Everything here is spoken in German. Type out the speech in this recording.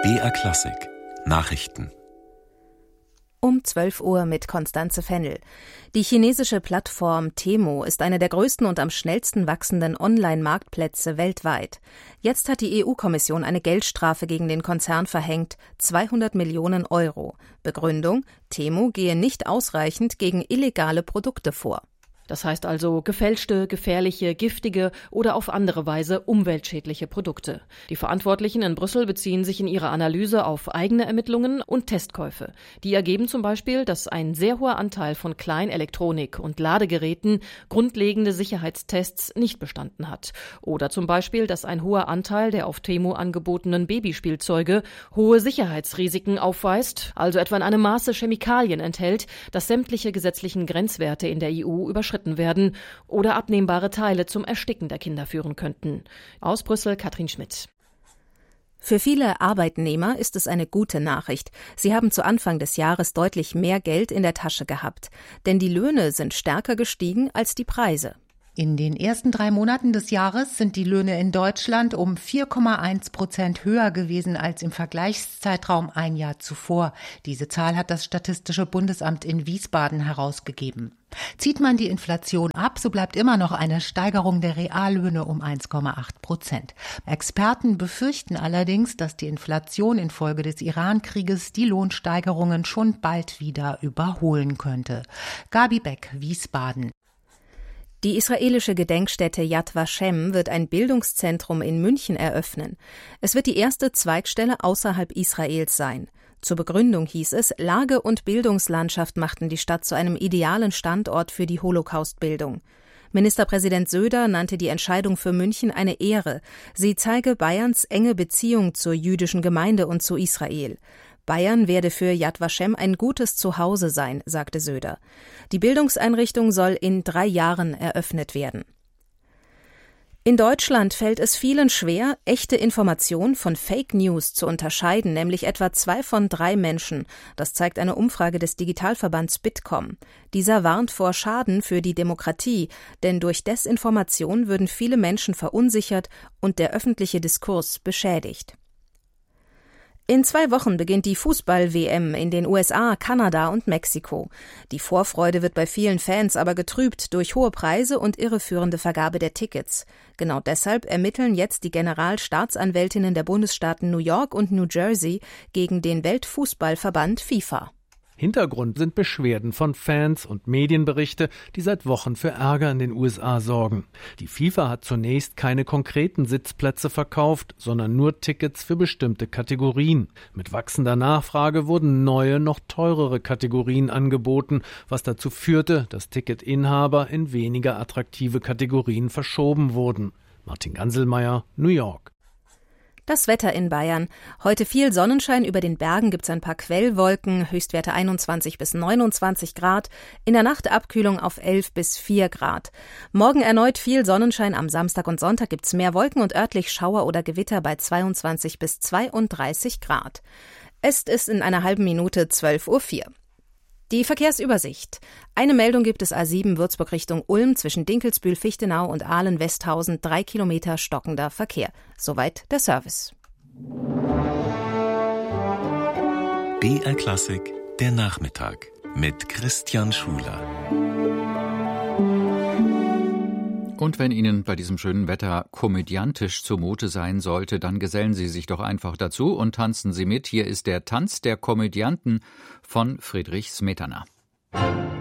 BR Klassik Nachrichten Um 12 Uhr mit Constanze Fennel. Die chinesische Plattform Temu ist eine der größten und am schnellsten wachsenden Online-Marktplätze weltweit. Jetzt hat die EU-Kommission eine Geldstrafe gegen den Konzern verhängt, 200 Millionen Euro. Begründung: Temu gehe nicht ausreichend gegen illegale Produkte vor. Das heißt also gefälschte, gefährliche, giftige oder auf andere Weise umweltschädliche Produkte. Die Verantwortlichen in Brüssel beziehen sich in ihrer Analyse auf eigene Ermittlungen und Testkäufe. Die ergeben zum Beispiel, dass ein sehr hoher Anteil von Kleinelektronik und Ladegeräten grundlegende Sicherheitstests nicht bestanden hat. Oder zum Beispiel, dass ein hoher Anteil der auf Temu angebotenen Babyspielzeuge hohe Sicherheitsrisiken aufweist, also etwa in einem Maße Chemikalien enthält, das sämtliche gesetzlichen Grenzwerte in der EU überschritten werden oder abnehmbare Teile zum Ersticken der Kinder führen könnten. Aus Brüssel, Katrin Schmidt. Für viele Arbeitnehmer ist es eine gute Nachricht. Sie haben zu Anfang des Jahres deutlich mehr Geld in der Tasche gehabt. Denn die Löhne sind stärker gestiegen als die Preise. In den ersten 3 Monaten des Jahres sind die Löhne in Deutschland um 4,1% höher gewesen als im Vergleichszeitraum ein Jahr zuvor. Diese Zahl hat das Statistische Bundesamt in Wiesbaden herausgegeben. Zieht man die Inflation ab, so bleibt immer noch eine Steigerung der Reallöhne um 1,8%. Experten befürchten allerdings, dass die Inflation infolge des Iran-Krieges die Lohnsteigerungen schon bald wieder überholen könnte. Gabi Beck, Wiesbaden. Die israelische Gedenkstätte Yad Vashem wird ein Bildungszentrum in München eröffnen. Es wird die erste Zweigstelle außerhalb Israels sein. Zur Begründung hieß es, Lage und Bildungslandschaft machten die Stadt zu einem idealen Standort für die Holocaustbildung. Ministerpräsident Söder nannte die Entscheidung für München eine Ehre. Sie zeige Bayerns enge Beziehung zur jüdischen Gemeinde und zu Israel. Bayern werde für Yad Vashem ein gutes Zuhause sein, sagte Söder. Die Bildungseinrichtung soll in 3 Jahren eröffnet werden. In Deutschland fällt es vielen schwer, echte Informationen von Fake News zu unterscheiden, nämlich etwa 2 von 3 Menschen. Das zeigt eine Umfrage des Digitalverbands Bitkom. Dieser warnt vor Schaden für die Demokratie, denn durch Desinformation würden viele Menschen verunsichert und der öffentliche Diskurs beschädigt. In 2 Wochen beginnt die Fußball-WM in den USA, Kanada und Mexiko. Die Vorfreude wird bei vielen Fans aber getrübt durch hohe Preise und irreführende Vergabe der Tickets. Genau deshalb ermitteln jetzt die Generalstaatsanwältinnen der Bundesstaaten New York und New Jersey gegen den Weltfußballverband FIFA. Hintergrund sind Beschwerden von Fans und Medienberichte, die seit Wochen für Ärger in den USA sorgen. Die FIFA hat zunächst keine konkreten Sitzplätze verkauft, sondern nur Tickets für bestimmte Kategorien. Mit wachsender Nachfrage wurden neue, noch teurere Kategorien angeboten, was dazu führte, dass Ticketinhaber in weniger attraktive Kategorien verschoben wurden. Martin Ganselmeier, New York. Das Wetter in Bayern. Heute viel Sonnenschein, über den Bergen gibt's ein paar Quellwolken, Höchstwerte 21 bis 29 Grad. In der Nacht Abkühlung auf 11 bis 4 Grad. Morgen erneut viel Sonnenschein, am Samstag und Sonntag gibt's mehr Wolken und örtlich Schauer oder Gewitter bei 22 bis 32 Grad. Es ist in einer halben Minute 12:04 Uhr. Die Verkehrsübersicht. Eine Meldung gibt es A7 Würzburg Richtung Ulm zwischen Dinkelsbühl, Fichtenau und Ahlen-Westhausen, 3 Kilometer stockender Verkehr. Soweit der Service. BR Klassik, der Nachmittag mit Christian Schuler. Und wenn Ihnen bei diesem schönen Wetter komödiantisch zumute sein sollte, dann gesellen Sie sich doch einfach dazu und tanzen Sie mit. Hier ist der Tanz der Komödianten von Friedrich Smetana.